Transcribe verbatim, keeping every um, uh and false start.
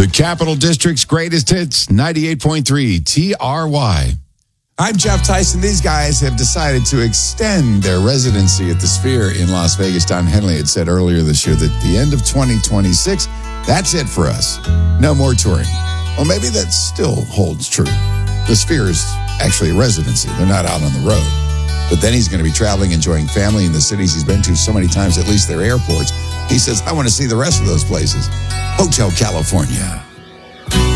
The Capital District's greatest hits, ninety-eight point three T R Y. I'm Jeff Tyson. These guys have decided to extend their residency at the Sphere in Las Vegas. Don Henley had said earlier this year that the end of twenty twenty-six, that's it for us. No more touring. Well, maybe that still holds true. The Sphere is actually a residency. They're not out on the road. But then he's going to be traveling, enjoying family in the cities he's been to so many times, at least their airports. He says, I want to see the rest of those places. Hotel California.